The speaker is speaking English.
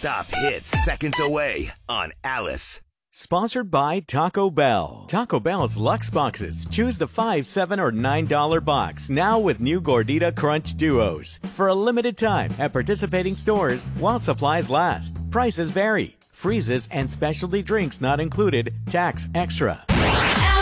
non-stop hits seconds away on Alice. Sponsored by Taco Bell. Taco Bell's Luxe Boxes. Choose the $5, $7, or $9 box. Now with new Gordita Crunch Duos. For a limited time at participating stores while supplies last. Prices vary. Freezes and specialty drinks not included. Tax extra.